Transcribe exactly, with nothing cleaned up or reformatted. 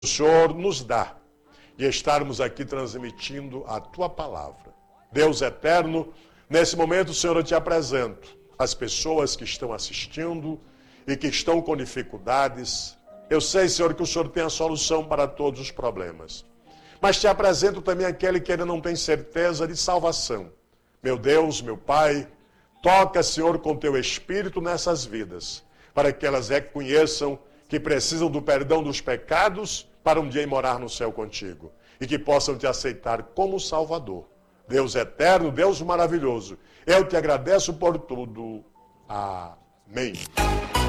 o Senhor nos dá de estarmos aqui transmitindo a Tua palavra. Deus eterno, nesse momento, Senhor, eu te apresento as pessoas que estão assistindo e que estão com dificuldades. Eu sei, Senhor, que o Senhor tem a solução para todos os problemas. Mas te apresento também aquele que ainda não tem certeza de salvação. Meu Deus, meu Pai, toca, Senhor, com Teu Espírito nessas vidas, para que elas reconheçam que precisam do perdão dos pecados para um dia ir morar no céu contigo. E que possam te aceitar como Salvador. Deus eterno, Deus maravilhoso, eu te agradeço por tudo. Amém.